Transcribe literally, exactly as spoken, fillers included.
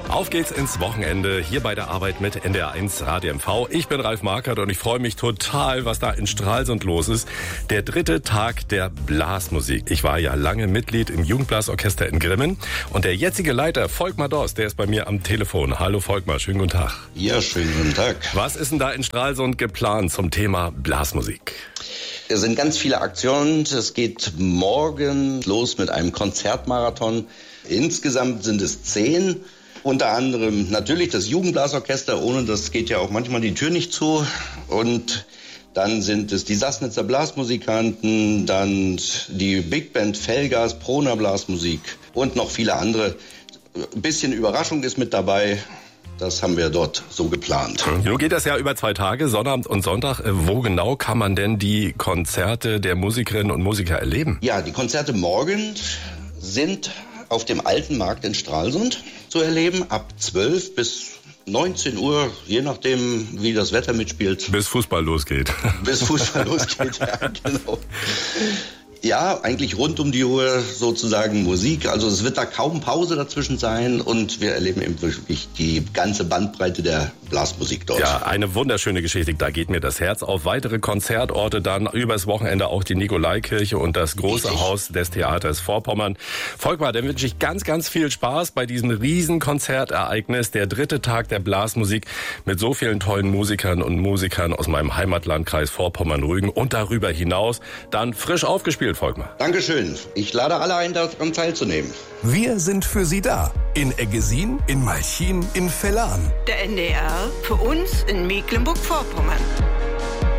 Auf geht's ins Wochenende hier bei der Arbeit mit N D R eins Radio M V. Ich bin Ralf Markert und ich freue mich total, was da in Stralsund los ist. Der dritte Tag der Blasmusik. Ich war ja lange Mitglied im Jugendblasorchester in Grimmen und der jetzige Leiter Volkmar Dost, der ist bei mir am Telefon. Hallo Volkmar, schönen guten Tag. Ja, schönen guten Tag. Was ist denn da in Stralsund geplant zum Thema Blasmusik? Es sind ganz viele Aktionen. Es geht morgen los mit einem Konzertmarathon. Insgesamt sind es zehn. Unter anderem natürlich das Jugendblasorchester, ohne das geht ja auch manchmal die Tür nicht zu. Und dann sind es die Sassnitzer Blasmusikanten, dann die Big Band Felgas, Proner Blasmusik und noch viele andere. Ein bisschen Überraschung ist mit dabei. Das haben wir dort so geplant. Nun geht das ja über zwei Tage, Sonnabend und Sonntag. Wo genau kann man denn die Konzerte der Musikerinnen und Musiker erleben? Ja, die Konzerte morgen sind auf dem Alten Markt in Stralsund zu erleben, ab zwölf bis neunzehn Uhr, je nachdem, wie das Wetter mitspielt. Bis Fußball losgeht. Bis Fußball losgeht, ja, genau. Ja, eigentlich rund um die Uhr sozusagen Musik. Also es wird da kaum Pause dazwischen sein und wir erleben eben wirklich die ganze Bandbreite der Blasmusik dort. Ja, eine wunderschöne Geschichte. Da geht mir das Herz auf. Weitere Konzertorte dann übers Wochenende auch die Nikolaikirche und das große Richtig. Haus des Theaters Vorpommern. Volkmar, dann wünsche ich ganz, ganz viel Spaß bei diesem riesen Konzertereignis. Der dritte Tag der Blasmusik mit so vielen tollen Musikern und Musikern aus meinem Heimatlandkreis Vorpommern-Rügen und darüber hinaus dann frisch aufgespielt. Volkmar. Dankeschön. Ich lade alle ein, daran teilzunehmen. Wir sind für Sie da. In Eggesin, in Malchin, in Vellan. Der N D R für uns in Mecklenburg-Vorpommern.